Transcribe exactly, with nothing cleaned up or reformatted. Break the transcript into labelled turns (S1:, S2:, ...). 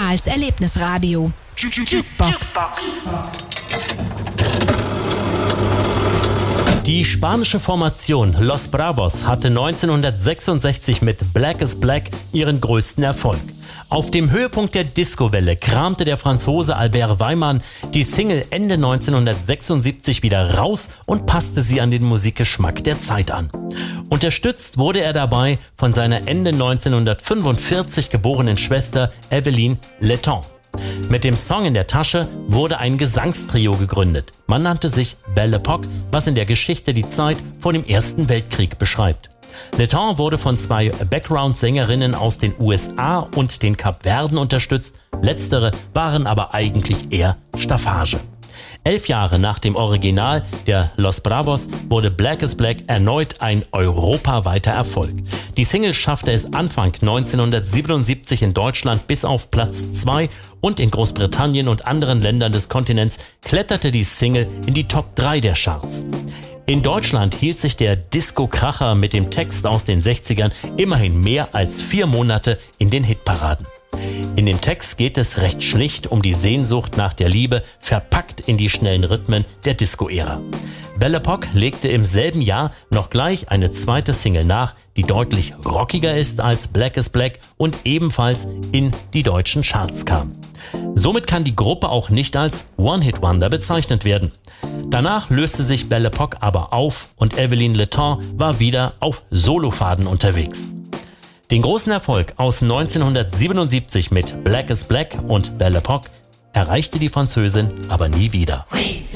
S1: Karls Erlebnisradio. Jukebox.
S2: Die spanische Formation Los Bravos hatte neunzehnhundertsechsundsechzig mit Black is Black ihren größten Erfolg. Auf dem Höhepunkt der Discowelle kramte der Franzose Albert Weimann die Single Ende neunzehnhundertsechsundsiebzig wieder raus und passte sie an den Musikgeschmack der Zeit an. Unterstützt wurde er dabei von seiner Ende neunzehnhundertfünfundvierzig geborenen Schwester Evelyn Letton. Mit dem Song in der Tasche wurde ein Gesangstrio gegründet. Man nannte sich Belle Époque, was in der Geschichte die Zeit vor dem Ersten Weltkrieg beschreibt. Letton wurde von zwei Background-Sängerinnen aus den U S A und den Kapverden unterstützt. Letztere waren aber eigentlich eher Staffage. Elf Jahre nach dem Original der Los Bravos wurde Black is Black erneut ein europaweiter Erfolg. Die Single schaffte es Anfang neunzehnhundertsiebenundsiebzig in Deutschland bis auf Platz zwei und in Großbritannien und anderen Ländern des Kontinents kletterte die Single in die Top drei der Charts. In Deutschland hielt sich der Disco-Kracher mit dem Text aus den sechzigern immerhin mehr als vier Monate in den Hitparaden. In dem Text geht es recht schlicht um die Sehnsucht nach der Liebe, verpackt in die schnellen Rhythmen der Disco-Ära. Belle Époque legte im selben Jahr noch gleich eine zweite Single nach, die deutlich rockiger ist als Black is Black und ebenfalls in die deutschen Charts kam. Somit kann die Gruppe auch nicht als One-Hit-Wonder bezeichnet werden. Danach löste sich Belle Époque aber auf und Evelyn Letton war wieder auf Solofaden unterwegs. Den großen Erfolg aus neunzehnhundertsiebenundsiebzig mit Black is Black und Belle Époque erreichte die Französin aber nie wieder.